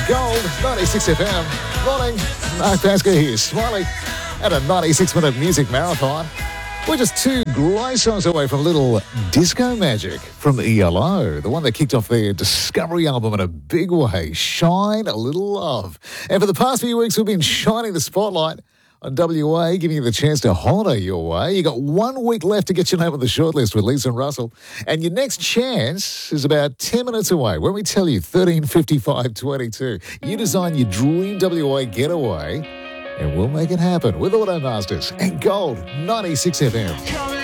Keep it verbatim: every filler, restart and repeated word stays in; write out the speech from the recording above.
Gold, ninety-six F M. Morning, Mark Pascoe here, Smiley, at a ninety-six minute music marathon. We're just two great songs away from a little disco magic from E L O, the one that kicked off their Discovery album in a big way, Shine a Little Love. And for the past few weeks, we've been shining the spotlight on W A, giving you the chance to holiday your way. You got one week left to get your name on the shortlist with Lisa and Russell. And your next chance is about ten minutes away when we tell you thirteen fifty-five twenty-two. You design your dream W A getaway and we'll make it happen with Automasters and Gold ninety-six F M.